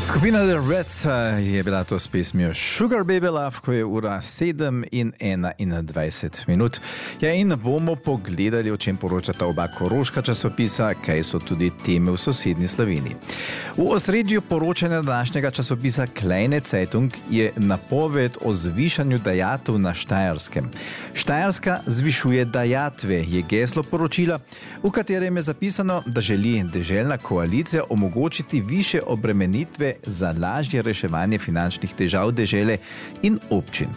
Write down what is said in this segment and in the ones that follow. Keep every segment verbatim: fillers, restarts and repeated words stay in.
Skupina The Reds je bila to s pesmijo Sugar Baby Love, ko je ura sedem in enaindvajset minut. Ja, in bomo pogledali, o čem poročata oba koroška časopisa, kaj so tudi teme v sosednji Sloveniji. V osredju poročanja današnjega časopisa Kleine Zeitung je napoved o zvišanju dajatev na Štajerskem. Štajerska zvišuje dajatve, je geslo poročila, v katerem je zapisano, da želi deželna koalicija omogočiti više obremenitve za lažje reševanje finančnih težav dežele in občin.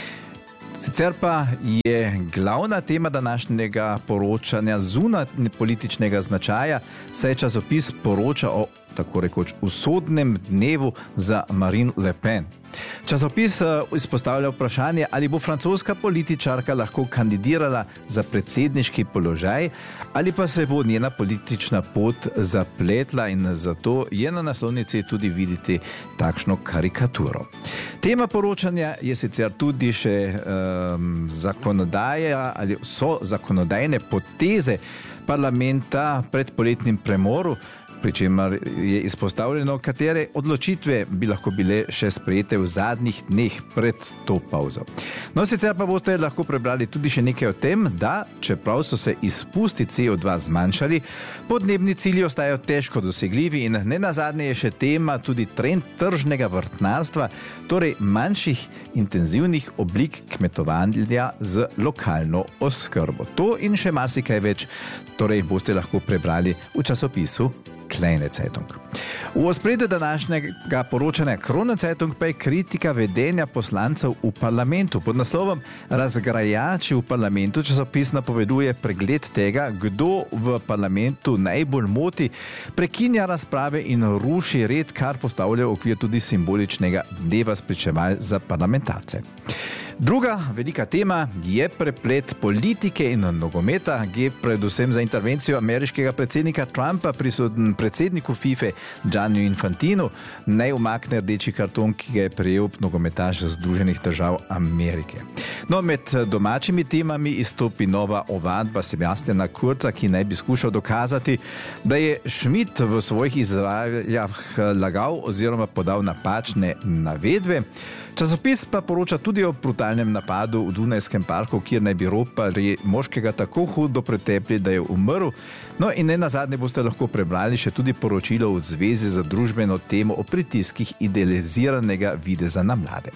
Sicer pa je glavna tema današnjega poročanja zunaj političnega značaja, saj časopis poroča o tako rekoč usodnem dnevu za Marine Le Pen. Časopis izpostavlja vprašanje, ali bo francoska političarka lahko kandidirala za predsedniški položaj, ali pa se bo njena politična pot zapletla, in zato je na naslovnici tudi videti takšno karikaturo. Tema poročanja je sicer tudi še um, zakonodaja ali so zakonodajne poteze parlamenta pred poletnim premoru, pri čemer je izpostavljeno, katere odločitve bi lahko bile še sprejete v zadnjih dneh pred to pavzo. No, sicer pa boste lahko prebrali tudi še nekaj o tem, da čeprav so se izpusti C O dva zmanjšali, podnebni cilji ostajajo težko dosegljivi in nenazadnje je še tema tudi trend tržnega vrtnarstva, torej manjših intenzivnih oblik kmetovanja z lokalno oskrbo. To in še marsikaj več torej boste lahko prebrali v časopisu Kleine Zeitung. V ospredju današnjega poročanja Krone Zeitung pa je kritika vedenja poslancev v parlamentu. Pod naslovom Razgrajači v parlamentu časopis napoveduje pregled tega, kdo v parlamentu najbolj moti, prekinja razprave in ruši red, kar postavlja v okvir tudi simboličnega dneva spričeval za parlamentarce. Druga velika tema je preplet politike in nogometa, gre predvsem za intervencijo ameriškega predsednika Trumpa, prisoten predsedniku FIFA Gianni Infantinu, naj umakne rdeči karton, ki ga je prejel nogometaš Združenih držav Amerike. No, med domačimi temami izstopi nova ovadba Sebastiana Kurza, ki naj bi skušal dokazati, da je Schmidt v svojih izjavah lagal oziroma podal napačne navedbe. Časopis pa poroča tudi o brutalnem napadu v Dunajskem parku, kjer naj bi ropali moškega tako hudo pretepli, da je umrl. No in nenazadnje boste lahko prebrali še tudi poročilo v zvezi z družbeno temo o pritiskih idealiziranega videza na mlade.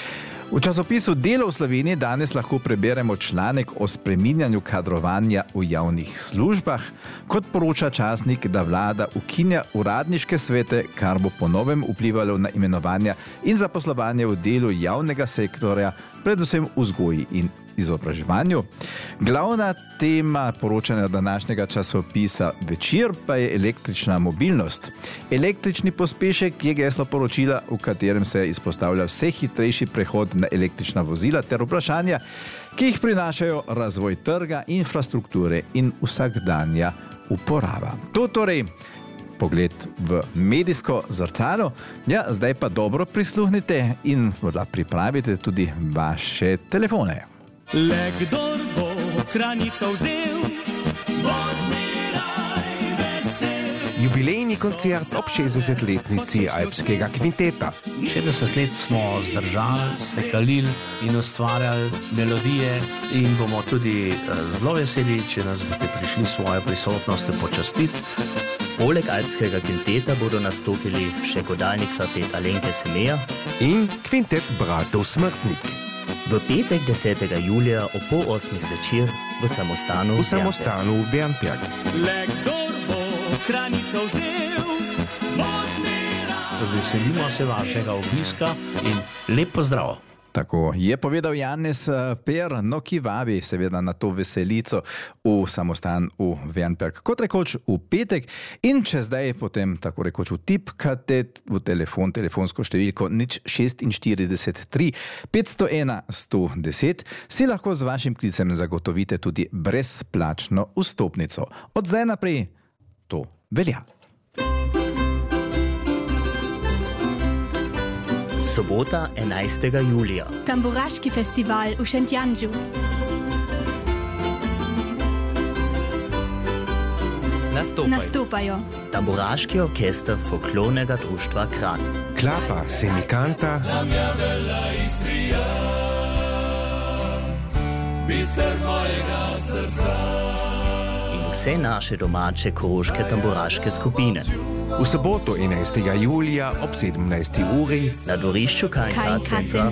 V časopisu Delo v Sloveniji danes lahko preberemo članek o spreminjanju kadrovanja v javnih službah. Kot poroča časnik, da vlada ukinja uradniške svete, kar bo po novem vplivalo na imenovanja in zaposlovanje v delu javnega sektorja, predvsem v vzgoji in izobraževanju. Glavna tema poročanja današnjega časopisa Večer pa je električna mobilnost. Električni pospešek je geslo poročila, v katerem se izpostavlja vse hitrejši prehod na električna vozila ter vprašanja, ki jih prinašajo razvoj trga, infrastrukture in vsakdanja uporaba. To torej pogled v medijsko zrcalo. Ja, zdaj pa dobro prisluhnite in morda pripravite tudi vaše telefone. Le kdor bo kraljico vzel, bo zmeraj vesel. Jubilejni koncert ob šestdesetletnici Alpskega kvinteta. šestdeset let smo zdržali, se kalili in ustvarjali melodije in bomo tudi zelo veseli, če nas boste prišli svojo prisotnost počastiti. Poleg Alpskega kvinteta bodo nastopili še godalni kvartet Alenke Semeja in kvintet bratov Smrtnik. V petek desetega julija ob pol osmih zvečer v samostanu v samostanu Bernberg. Le kdor bo kraljico vzel, bo zmeraj. Veselimo se vašega obiska in lep pozdrav. Tako je povedal Janez Per, no, ki vabi seveda na to veselico v samostan v Wernberg, kot rekoč v petek. In če zdaj potem tako rekoč vtipkate v telefon, telefonsko številko nič šestinštirideset tri petsto ena sto deset, si lahko z vašim klicem zagotovite tudi brezplačno vstopnico. Od zdaj naprej to velja. Sobota enajstega julija. Tamburaški festival v Šentjanžu. Na nastopajo. Tamburaški orkester folklornega društva Kran. Klapa Semikanta, In vse naše domače koroške tamburaške skupine. v soboto enajstega julija ob sedemnajsti uri Na dvorišču K in K K in K centra